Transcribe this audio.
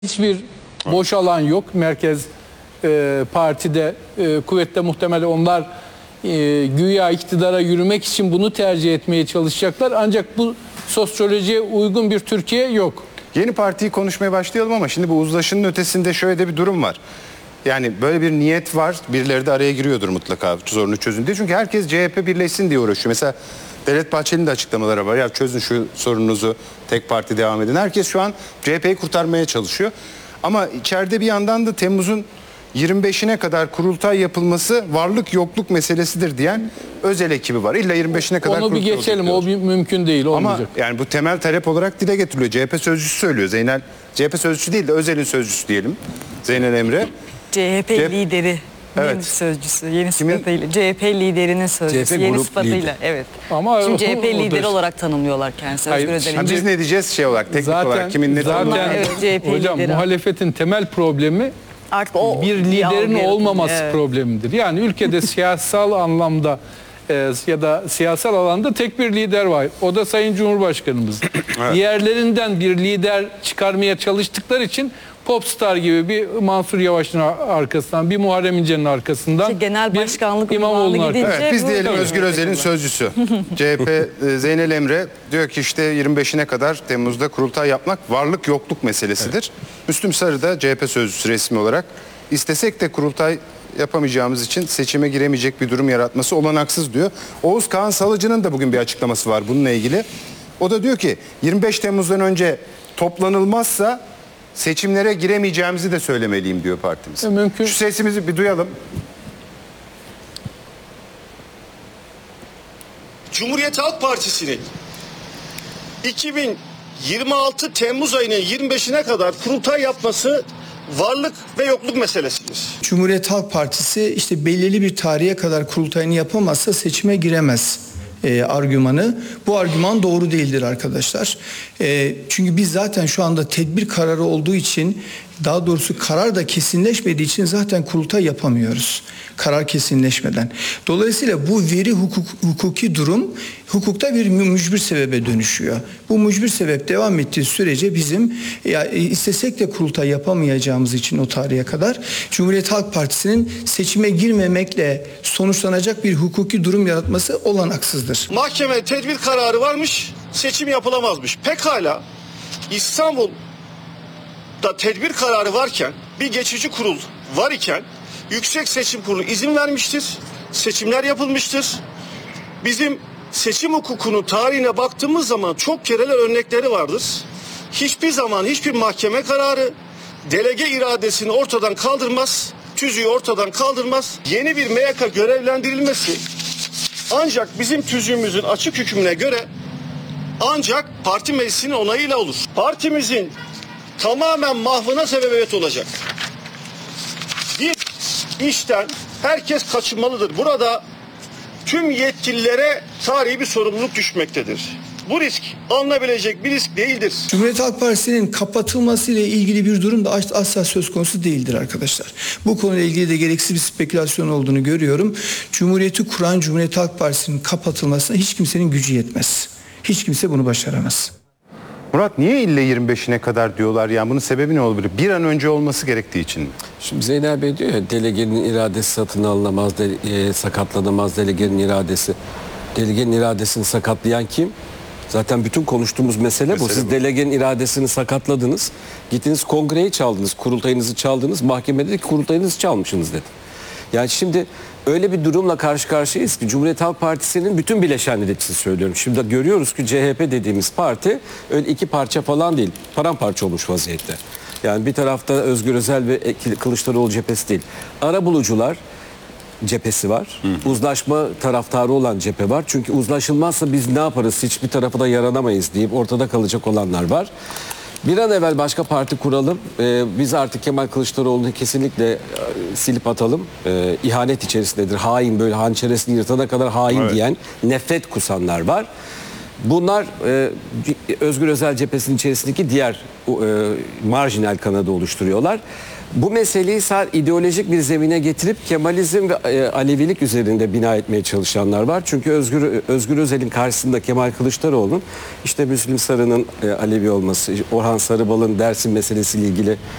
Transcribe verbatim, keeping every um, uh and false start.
Hiçbir boş alan yok. Merkez e, partide e, kuvvetle muhtemelen onlar e, güya iktidara yürümek için bunu tercih etmeye çalışacaklar. Ancak bu sosyolojiye uygun bir Türkiye yok. Yeni partiyi konuşmaya başlayalım ama şimdi bu uzlaşının ötesinde şöyle de bir durum var. Yani böyle bir niyet var. Birileri de araya giriyordur mutlaka sorunu çözün diye. Çünkü herkes C H P birleşsin diye uğraşıyor. Mesela Devlet Bahçeli'nin de açıklamaları var. Ya çözün şu sorununuzu, tek parti devam edin. Herkes şu an C H P'yi kurtarmaya çalışıyor. Ama içeride bir yandan da Temmuz'un yirmi beşine kadar kurultay yapılması varlık yokluk meselesidir diyen özel ekibi var. İlla yirmi beşine kadar Onu bir geçelim. O bir, mümkün değil. Olmayacak. Ama yani bu temel talep olarak dile getiriliyor. C H P sözcüsü söylüyor. Zeynel, C H P sözcüsü değil de Özel'in sözcüsü diyelim. Zeynel Emre. C H P C H P lideri. Evet. Yeni sözcüsü, yeni Kimin? sıfatıyla. C H P liderinin sözcüsü, C H P yeni grup sıfatıyla. lideri. Evet. Ama Şimdi o- C H P o da- lideri olarak tanımlıyorlar kendisi. Hayır, Özgür Özel'in. Ha, biz ne diyeceğiz şey olarak, teknik Zaten, olarak kimin ne zaten tanımladığı- Evet, C H P hocam lideri. muhalefetin temel problemi Artık o bir liderin algı olmaması yaratıldı. Evet. problemidir. Yani ülkede siyasal anlamda e, ya da siyasal alanda tek bir lider var. O da Sayın Cumhurbaşkanımız. Diğerlerinden bir lider çıkarmaya çalıştıkları için popstar gibi bir Mansur Yavaş'ın arkasından, bir Muharrem İnce'nin arkasından, İşte genel bir başkanlık İmamoğlu'nun unvanı gidince- arkasından. Evet, biz bu- diyelim Tabii. Özgür Özel'in sözcüsü. C H P e, Zeynel Emre diyor ki işte yirmi beşine kadar Temmuz'da kurultay yapmak varlık yokluk meselesidir. Müslüm Sarı da C H P sözcüsü resmi olarak istesek de kurultay yapamayacağımız için seçime giremeyecek bir durum yaratması olanaksız diyor. Oğuz Kağan Salıcı'nın da bugün bir açıklaması var bununla ilgili. O da diyor ki yirmi beş Temmuz'dan önce toplanılmazsa seçimlere giremeyeceğimizi de söylemeliyim diyor partimiz. E, mümkün. Şu sesimizi bir duyalım. Cumhuriyet Halk Partisi'nin iki bin yirmi altı Temmuz ayının yirmi beşine kadar kurultay yapması varlık ve yokluk meselesidir. Cumhuriyet Halk Partisi işte belirli bir tarihe kadar kurultayını yapamazsa seçime giremez e, argümanı. Bu argüman doğru değildir arkadaşlar. E, çünkü biz zaten şu anda tedbir kararı olduğu için, daha doğrusu karar da kesinleşmediği için zaten kurultay yapamıyoruz. Karar kesinleşmeden. Dolayısıyla bu veri hukuk, hukuki durum hukukta bir mücbir sebebe dönüşüyor. Bu mücbir sebep devam ettiği sürece bizim ya, istesek de kurultay yapamayacağımız için o tarihe kadar Cumhuriyet Halk Partisi'nin seçime girmemekle sonuçlanacak bir hukuki durum yaratması olanaksızdır. Mahkeme tedbir kararı varmış, seçim yapılamazmış. Pekala İstanbul'da tedbir kararı varken, bir geçici kurul var iken Yüksek Seçim Kurulu izin vermiştir. Seçimler yapılmıştır. Bizim seçim hukukunun tarihine baktığımız zaman çok kereler örnekleri vardır. Hiçbir zaman hiçbir mahkeme kararı delege iradesini ortadan kaldırmaz, tüzüğü ortadan kaldırmaz. Yeni bir M Y K görevlendirilmesi ancak bizim tüzüğümüzün açık hükmüne göre ancak parti meclisinin onayıyla olur. Partimizin tamamen mahvına sebebiyet olacak bir işten herkes kaçınmalıdır. Burada tüm yetkililere tarihi bir sorumluluk düşmektedir. Bu risk alınabilecek bir risk değildir. Cumhuriyet Halk Partisi'nin kapatılması ile ilgili bir durum da asla söz konusu değildir arkadaşlar. Bu konuyla ilgili de gereksiz bir spekülasyon olduğunu görüyorum. Cumhuriyeti kuran Cumhuriyet Halk Partisi'nin kapatılmasına hiç kimsenin gücü yetmez. Hiç kimse bunu başaramaz. Murat niye ille yirmi beşine kadar diyorlar ya? Bunun sebebi ne olabilir? Bir an önce olması gerektiği için. Şimdi Zeynel Bey diyor ya, delegenin iradesi satın alınamaz, de, e, sakatlanamaz delegenin iradesi. Delegenin iradesini sakatlayan kim? Zaten bütün konuştuğumuz mesele, Mesele bu. Siz bu. delegenin iradesini sakatladınız. Gittiniz kongreyi çaldınız, kurultayınızı çaldınız. Mahkemede de kurultayınızı çalmışsınız dedi. Yani şimdi öyle bir durumla karşı karşıyayız ki Cumhuriyet Halk Partisi'nin bütün bileşenleri için söylüyorum. Şimdi görüyoruz ki C H P dediğimiz parti öyle iki parça falan değil, paramparça olmuş vaziyette. Yani bir tarafta Özgür Özel ve Kılıçdaroğlu cephesi değil. Arabulucular cephesi var. Hı. Uzlaşma taraftarı olan cephe var. Çünkü uzlaşılmazsa biz ne yaparız, hiçbir tarafa da yaranamayız deyip ortada kalacak olanlar var. Bir an evvel başka parti kuralım. Ee, biz artık Kemal Kılıçdaroğlu'nu kesinlikle e, silip atalım. Ee, ihanet içerisindedir. Hain, böyle hançeresini yırtana kadar hain Evet. diyen, nefret kusanlar var. Bunlar e, Özgür Özel cephesinin içerisindeki diğer e, marjinal kanadı oluşturuyorlar. Bu meseleyi sadece ideolojik bir zemine getirip Kemalizm ve e, Alevilik üzerinde bina etmeye çalışanlar var. Çünkü Özgür Özgür Özel'in karşısında Kemal Kılıçdaroğlu'nun işte Müslim Sarı'nın e, Alevi olması, Orhan Sarıbal'ın Dersim meselesiyle ilgili